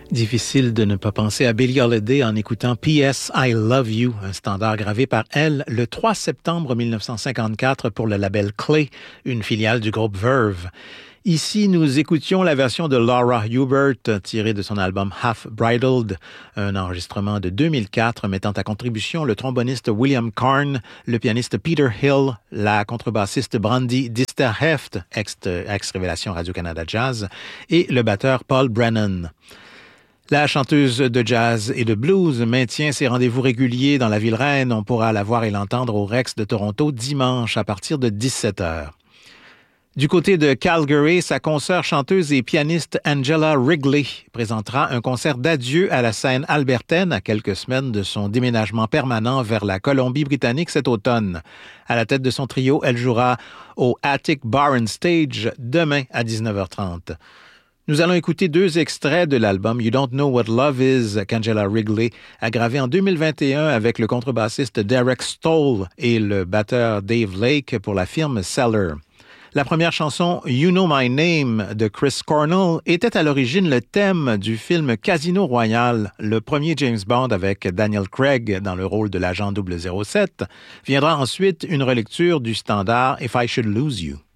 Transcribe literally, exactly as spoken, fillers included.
Difficile de ne pas penser à Billie Holiday en écoutant P S I Love You, un standard gravé par elle le trois septembre mille neuf cent cinquante-quatre pour le label Clay, une filiale du groupe Verve. Ici, nous écoutions la version de Laura Hubert tirée de son album Half Bridled, un enregistrement de deux mille quatre mettant à contribution le tromboniste William Carn, le pianiste Peter Hill, la contrebassiste Brandy Disterheft, ex-révélation Radio-Canada Jazz, et le batteur Paul Brennan. La chanteuse de jazz et de blues maintient ses rendez-vous réguliers dans la ville reine. On pourra la voir et l'entendre au Rex de Toronto dimanche à partir de dix-sept heures. Du côté de Calgary, sa consoeur chanteuse et pianiste Angela Wrigley présentera un concert d'adieu à la scène albertaine à quelques semaines de son déménagement permanent vers la Colombie-Britannique cet automne. À la tête de son trio, elle jouera au Attic Bar and Stage demain à dix-neuf heures trente. Nous allons écouter deux extraits de l'album You Don't Know What Love Is qu'Angela Wrigley a gravé en deux mille vingt et un avec le contrebassiste Derek Stoll et le batteur Dave Lake pour la firme Cellar. La première chanson, You Know My Name, de Chris Cornell, était à l'origine le thème du film Casino Royale, le premier James Bond avec Daniel Craig dans le rôle de l'agent double zéro sept. Viendra ensuite une relecture du standard If I Should Lose You.